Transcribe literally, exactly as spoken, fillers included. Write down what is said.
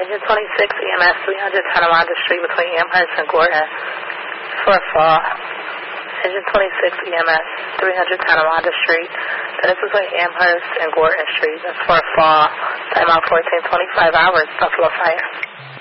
Engine twenty-six, E M S three hundred, Tonawanda Street between Amherst and Gorton for a fall. Engine twenty-six, E M S three hundred, Tonawanda Street. That is between Amherst and Gorton Street. That's for a fall. Time out fourteen twenty-five hours, Buffalo Fire.